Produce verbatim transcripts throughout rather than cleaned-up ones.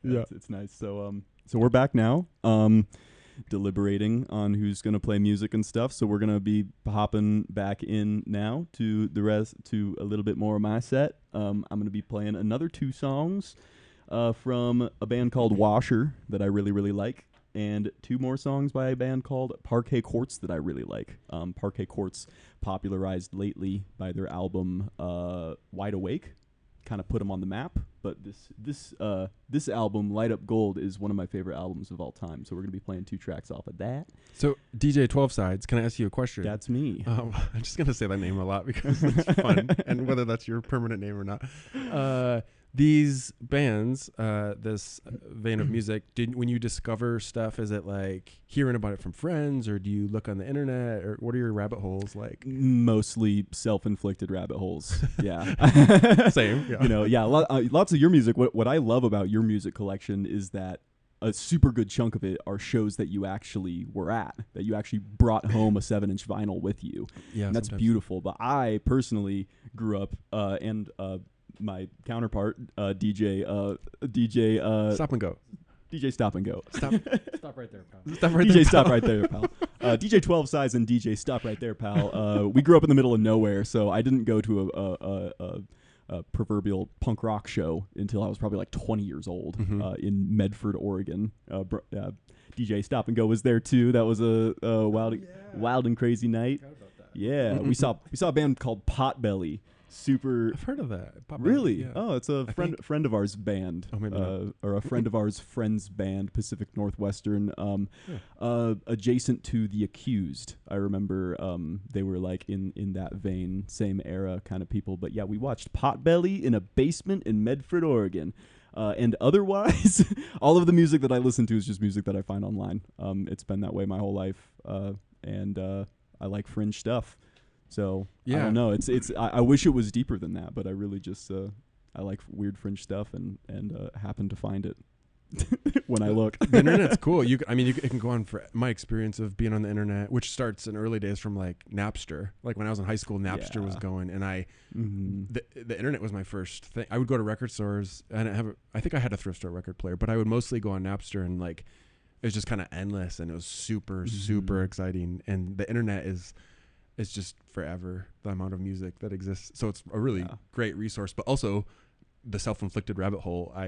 yeah. It's, it's nice. So um, so we're back now. Um, deliberating on who's gonna play music and stuff. So we're gonna be hopping back in now to the rest to a little bit more of my set. Um, I'm gonna be playing another two songs, uh, from a band called Washer that I really really like, and two more songs by a band called Parquet Courts that I really like. Um, Parquet Courts, popularized lately by their album uh, Wide Awake, kind of put them on the map. But this this uh, this album, Light Up Gold, is one of my favorite albums of all time. So we're going to be playing two tracks off of that. So D J twelve Sides, can I ask you a question? That's me. Um, I'm just going to say that name a lot because it's fun, and whether that's your permanent name or not. Uh, these bands, uh, this vein of music, did when you discover stuff, is it like hearing about it from friends, or do you look on the internet, or what are your rabbit holes like? Mostly self-inflicted rabbit holes. Yeah. Same. Yeah. You know, yeah, lo- uh, lots of your music. What, what I love about your music collection is that a super good chunk of it are shows that you actually were at, that you actually brought home a seven inch vinyl with you. Yeah, and that's sometimes. beautiful. But I personally grew up, uh, and uh, my counterpart, uh, D J, uh, D J, uh, Stop and go. D J Stop and Go. Stop. Stop right there, pal. Stop right D J there. Stop pal. right there, pal. Uh, D J twelve Size and D J Stop right there, pal. Uh, we grew up in the middle of nowhere, so I didn't go to a, a, a, a, a proverbial punk rock show until I was probably like twenty years old, Mhm. uh, in Medford, Oregon. Uh, br- uh, D J Stop and Go was there too. That was a, a wild, wild and crazy night. Forgot about that. Yeah, we saw we saw a band called Potbelly. Super. I've heard of that. Pop Really? Yeah. Oh, it's a I friend think- friend of ours band, Oh, maybe uh, not. or a friend of ours friend's band, Pacific Northwestern, um, Yeah. uh, adjacent to The Accused. I remember um, they were like in in that vein, same era kind of people. But yeah, we watched Potbelly in a basement in Medford, Oregon. Uh, and otherwise, all of the music that I listen to is just music that I find online. Um, it's been that way my whole life, uh, and uh, I like fringe stuff. So I Yeah. don't know. It's it's. I, I wish it was deeper than that, but I really just uh, I like weird fringe stuff and and uh, happen to find it when I look. The internet's cool. You, c- I mean, you, c- it can go on for my experience of being on the internet, which starts in early days from like Napster. Like when I was in high school, Napster was Yeah. going, and I, Mhm. the the internet was my first thing. I would go to record stores, and I have, a, I think I had a thrift store record player, but I would mostly go on Napster, and like it was just kind of endless, and it was super super Mhm. exciting. And the internet is, is just forever the amount of music that exists. So it's a really Yeah. great resource, but also the self-inflicted rabbit hole. I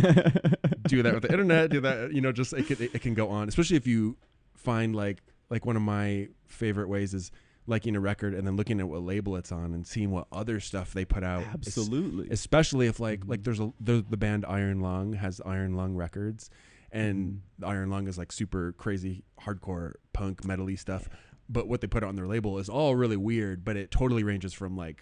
do that with the internet, do that, you know, just it can, it, it can go on, especially if you find like like one of my favorite ways is liking a record and then looking at what label it's on and seeing what other stuff they put out. Es- Absolutely. especially if like Mhm. like there's a the, the band Iron Lung has Iron Lung Records, and Mhm. Iron Lung is like super crazy hardcore punk metal-y stuff, but what they put out on their label is all really weird, but it totally ranges from like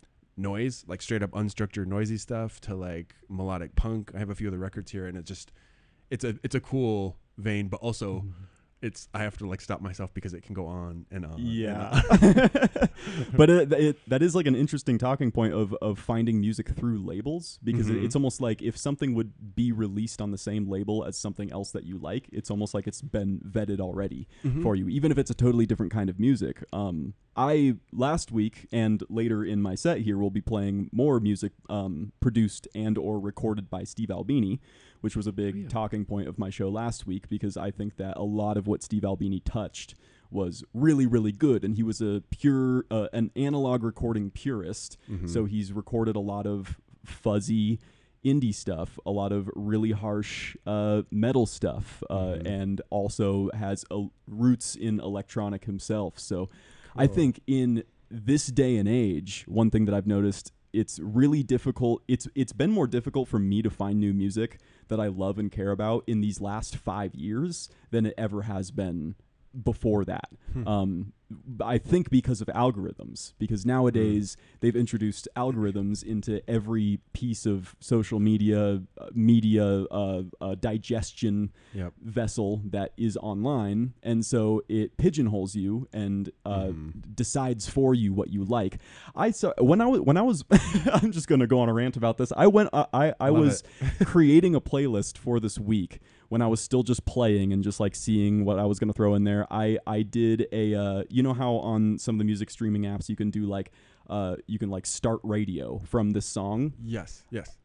noise, like straight up unstructured noisy stuff, to like melodic punk. I have a few of the records here, and it just it's a it's a cool vein, but also Mhm. it's I have to like stop myself because it can go on and on. and Yeah. on. But it, it, that is like an interesting talking point of, of finding music through labels, because it, Mhm. it's almost like if something would be released on the same label as something else that you like, it's almost like it's been vetted already Mhm. for you, even if it's a totally different kind of music. Um, I last week and later in my set here will be playing more music um, produced and or recorded by Steve Albini, which was a big Oh, yeah. talking point of my show last week, because I think that a lot of what Steve Albini touched was really, really good. And he was a pure, uh, an analog recording purist. Mhm. So he's recorded a lot of fuzzy indie stuff, a lot of really harsh uh, metal stuff, uh, Mhm. and also has uh, roots in electronic himself. So I Cool. think in this day and age, one thing that I've noticed, it's really difficult. It's it's been more difficult for me to find new music that I love and care about in these last five years than it ever has been before that. Hmm. Um, I think because of algorithms, because nowadays they've introduced algorithms into every piece of social media, uh, media uh, uh, digestion Yep. vessel that is online, and so it pigeonholes you and uh, Mhm. decides for you what you like. I saw when I was when I was I'm just gonna go on a rant about this. I went I I, I Love was creating a playlist for this week when I was still just playing and just like seeing what I was gonna throw in there. I I did a uh, you know how on some of the music streaming apps you can do like uh, you can like start radio from this song. Yes. Yes.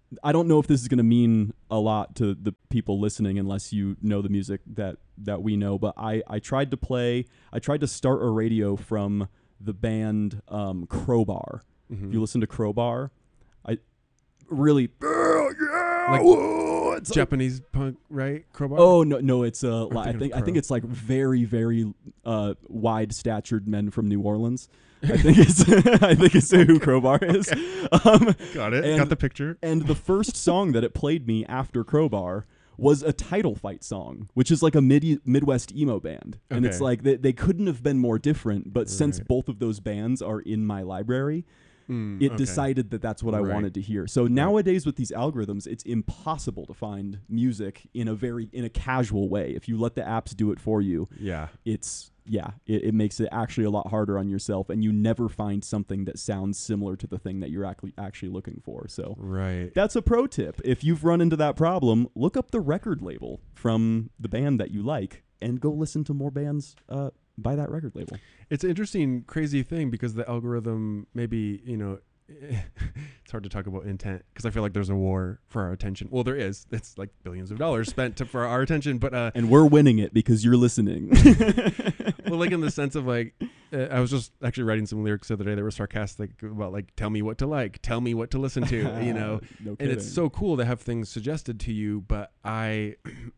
I don't know if this is going to mean a lot to the people listening unless you know the music that, that we know, but I, I tried to play, I tried to start a radio from the band um, Crowbar. Mm-hmm. If you listen to Crowbar, I really, oh, yeah, Like whoa, it's Japanese like, punk, right? Crowbar? Oh no, no, it's uh, li- I thinking think of I think Crow. it's like very, very uh, wide-statured men from New Orleans. I think it's I think it's who Crowbar is. Um, Got it. and- Got the picture. and the first song that it played me after Crowbar was a Title Fight song, which is like a mid- Midwest emo band. And it's Okay. like they, they couldn't have been more different, but since Right. both of those bands are in my library, Mm, it okay. decided that that's what I Right. wanted to hear. So nowadays with these algorithms, it's impossible to find music in a very in a casual way. If you let the apps do it for you, Yeah. it's yeah, it, it makes it actually a lot harder on yourself, and you never find something that sounds similar to the thing that you're actually actually looking for. So Right. that's a pro tip. If you've run into that problem, look up the record label from the band that you like and go listen to more bands uh, by that record label. It's an interesting, crazy thing because the algorithm maybe, you know, it's hard to talk about intent because I feel like there's a war for our attention. Well, there is. It's like billions of dollars spent to, for our attention. But, uh, And we're winning it because you're listening. well, like in the sense of like, uh, I was just actually writing some lyrics the other day that were sarcastic about like, tell me what to like, tell me what to listen to, you know. No And kidding. it's so cool to have things suggested to you, but I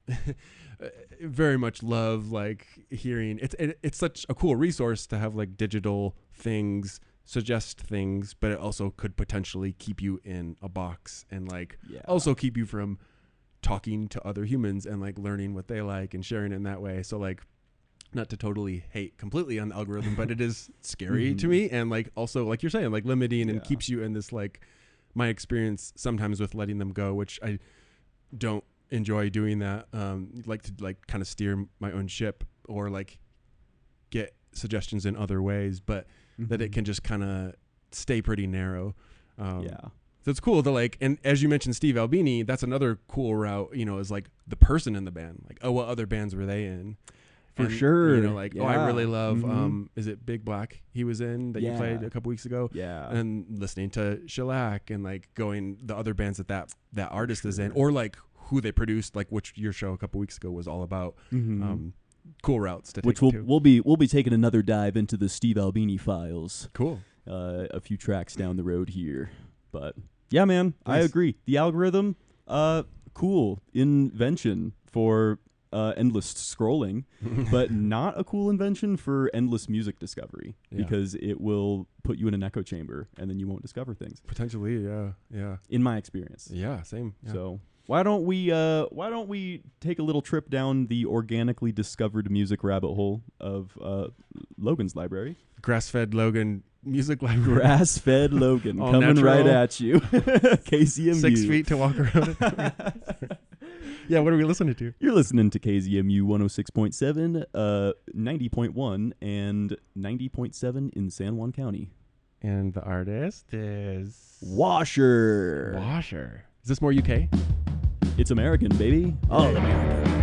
very much love like hearing it's it, it's such a cool resource to have like digital things suggest things, but it also could potentially keep you in a box and like yeah. also keep you from talking to other humans and like learning what they like and sharing it in that way. So like not to totally hate completely on the algorithm, but it is scary to Mhm. me, and like also like you're saying, like limiting and Yeah. keeps you in this like my experience sometimes with letting them go, which I don't enjoy doing that. Um, like to like kind of steer my own ship or like get suggestions in other ways, but that it Mhm. can just kind of stay pretty narrow. Um, yeah. So it's cool to like, and as you mentioned, Steve Albini, that's another cool route, you know, is like the person in the band. Like, oh, what other bands were they in? For And, sure. You know, like, oh, I Yeah. really love, Mhm. um, is it Big Black he was in that you played Yeah. a couple weeks ago? Yeah. And listening to Shellac and like going the other bands that that, that artist is in, Sure. or like who they produced, like which your show a couple weeks ago was all about. Mhm. Um, cool routes to Which take we'll to. we'll be we'll be taking another dive into the Steve Albini files Cool. uh, a few tracks down the road here. But yeah, man, I Nice. agree. The algorithm, uh, cool invention for uh, endless scrolling, but not a cool invention for endless music discovery Yeah. because it will put you in an echo chamber and then you won't discover things. Potentially, yeah, yeah, In my experience. yeah. Same. Yeah. So why don't we uh, why don't we take a little trip down the organically discovered music rabbit hole of uh, Logan's library? Grass-fed Logan music library. Grass fed Logan All coming right natural. at you. K Z M U. Six feet to walk around. Yeah, what are we listening to? You're listening to K Z M U one oh six point seven, uh, ninety point one, and ninety point seven in San Juan County. And the artist is Washer. Washer. Is this more U K? It's American, baby. All American.